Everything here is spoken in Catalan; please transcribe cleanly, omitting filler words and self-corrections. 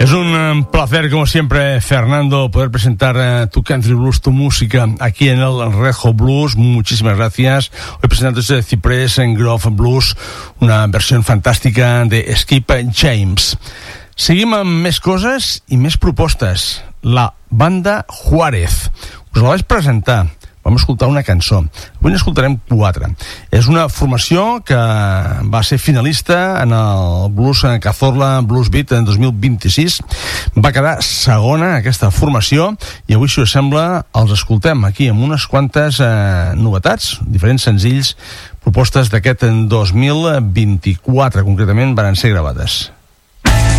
Es un placer, como siempre, Fernando, poder presentar tu Country Blues, tu música, aquí en el Red Hot Blues. Muchísimas gracias. Hoy presentándose Cypress and Grove Blues, una versión fantàstica de Skip James. Seguim amb més coses i més propostes. La banda Juárez. Us la vaig presentar. Vam escoltar una cançó. Avui n'escoltarem 4. És una formació que va ser finalista en el Blues Cazorla Blues Beat en 2026. Va quedar segona aquesta formació i avui, si us sembla, els escoltem aquí amb unes quantes novetats, diferents senzills, propostes d'aquest 2024, concretament, van ser gravades.